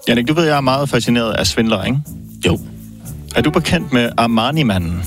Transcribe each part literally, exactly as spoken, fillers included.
Jannik, du ved, jeg er meget fascineret af svindler, ikke? Jo. Er du bekendt med Armani-manden?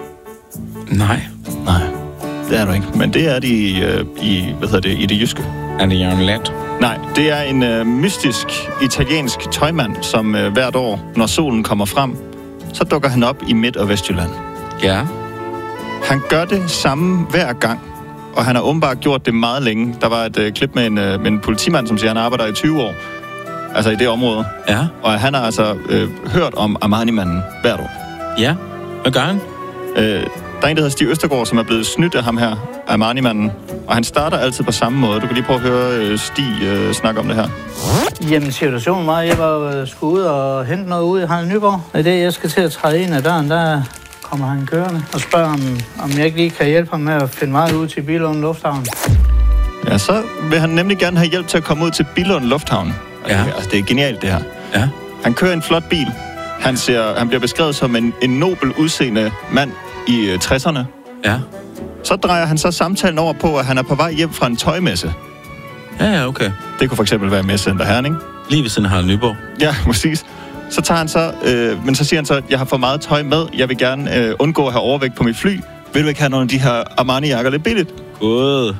Nej. Nej, det er du ikke. Men det er de i, øh, i hvad hedder det, i det jyske. Er det Jørgen Let? Nej, det er en øh, mystisk italiensk tøjmand, som øh, hvert år, når solen kommer frem, så dukker han op i Midt- og Vestjylland. Ja. Han gør det samme hver gang, og han har åbenbart gjort det meget længe. Der var et øh, klip med en, øh, med en politimand, som siger, han arbejder i tyve år, altså i det område. Ja. Og han har altså øh, hørt om Armani-manden hvert år. Ja. Hvad gør han? Øh, der er en, der hedder Stig Østergaard, som er blevet snydt af ham her, Armani-manden. Og han starter altid på samme måde. Du kan lige prøve at høre øh, Stig øh, snakke om det her. Jamen, situationen var, jeg var øh, skulle ud og hente noget ude i Harald Nyborg. I det, jeg skal til at træde ind ad døren, der kommer han kørende og spørger, om, om jeg ikke lige kan hjælpe ham med at finde vej ud til Billund Lufthavn. Ja, så vil han nemlig gerne have hjælp til at komme ud til Billund Lufthavn. Ja. Altså, det er genialt, det her. Ja. Han kører en flot bil. Han, ser, han bliver beskrevet som en, en nobel udseende mand i øh, tresserne. Ja. Så drejer han så samtalen over på, at han er på vej hjem fra en tøjmesse. Ja, ja, okay. Det kunne for eksempel være Messecenter Herning. Lige ved siden af Harald Nyborg. Ja, præcis. Så tager han så, øh, men så siger han så, jeg har for meget tøj med, jeg vil gerne øh, undgå at have overvægt på mit fly. Vil du ikke have nogle af de her Armani-jakker lidt billigt? God.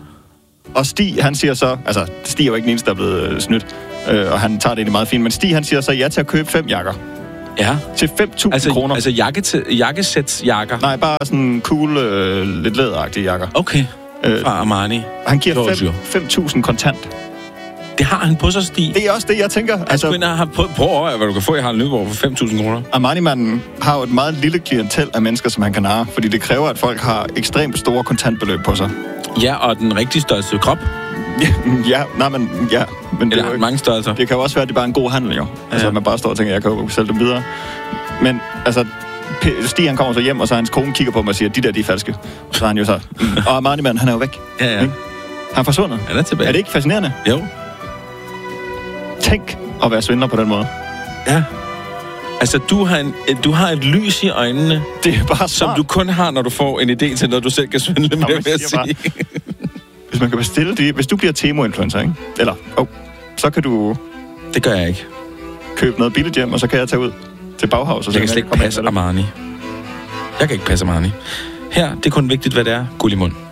Og Stig, han siger så, altså Stig er jo ikke den eneste, der er blevet øh, snydt, øh, og han tager det egentlig meget fint, men Stig, han siger så ja til at købe fem jakker. Ja. Til fem tusind Altså, kroner. altså jakke til, jakkesætsjakker? Nej, bare sådan cool, øh, lidt læderagtige jakker. Okay. Øh, Fra Armani. Han giver Giorgio. fem tusind kontant. Det har han på sig, Stig. Det er også det, jeg tænker. Altså, altså har prøv, prøv at overveje, hvad du kan få i Harald Nyborg for fem tusind kroner. Armani-manden har jo et meget lille klientel af mennesker, som han kan narre, fordi det kræver, at folk har ekstremt store kontantbeløb på sig. Ja, og den rigtig største krop. Ja, ja, nej, men ja. Men det, Eller er jo, mange størrelser. det kan jo også være, at det er bare en god handel, jo. Altså, Ja. man bare står og tænker, jeg kan jo sælge dem videre. Men altså, P- Stig, han kommer så hjem, og så hans kone kigger på mig og siger, de der, de er falske. Så er han jo så, mm, og Armani-manden, han er jo væk. Ja, ja. Ikke? Han er forsvundet. Han er tilbage. Er det ikke fascinerende? Jo. Tænk at være svindler på den måde. Ja. Altså, du har, en, du har et lys i øjnene, Det er bare som smart. du kun har, når du får en idé til noget, du selv kan svindle med, Nå, men vil jeg siger bare- sige. Hvis man kan bestille det, hvis du bliver Temo-influencer, ikke? Eller, oh, så kan du Det gør jeg ikke. købe noget billigt hjem, og så kan jeg tage ud til Bauhaus. Og så Jeg kan slet ikke komme passe ind med det. Armani. Jeg kan ikke passe Armani. Her, det er kun vigtigt, hvad det er. Guld i mund.